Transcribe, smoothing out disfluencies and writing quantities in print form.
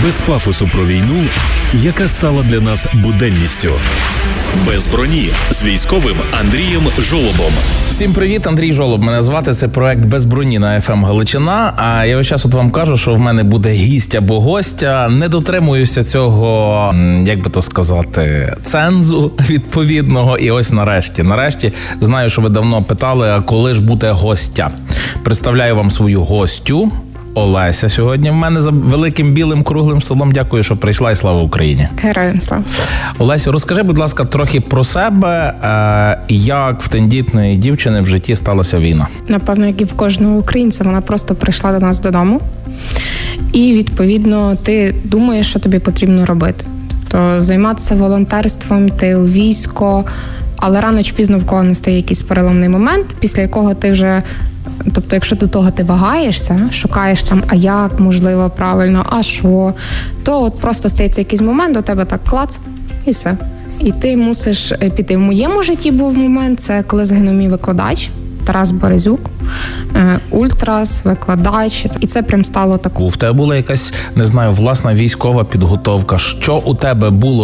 Без пафосу про війну, яка стала для нас буденністю. Без броні з військовим Андрієм Жолобом. Всім привіт, Андрій Жолоб мене звати. Це проект «Без броні» на FM Галичина. А я весь час вам кажу, що в мене буде гість або гостя. Не дотримуюся цього, як би то сказати, цензу відповідного. І ось нарешті, знаю, що ви давно питали, а коли ж буде гостя. Представляю вам свою гостю. Олеся сьогодні в мене за великим білим круглим столом. Дякую, що прийшла, і слава Україні. Героям слава. Олесю, розкажи, будь ласка, трохи про себе, як в тендітної дівчини в житті сталася війна. Напевно, як і в кожного українця, вона просто прийшла до нас додому. І, відповідно, ти думаєш, що тобі потрібно робити. Тобто займатися волонтерством, йти у військо, але рано чи пізно в кого настає якийсь переломний момент, після якого ти вже... Тобто, якщо до того ти вагаєшся, шукаєш там, а як, можливо, правильно, а що, то от просто стається якийсь момент, до тебе так клац, і все. І ти мусиш піти. В моєму житті був момент, це коли загинув мій викладач, Тарас Березюк, ультрас, викладач, і це прям стало таку. В тебе була якась, не знаю, власна військова підготовка. Що у тебе було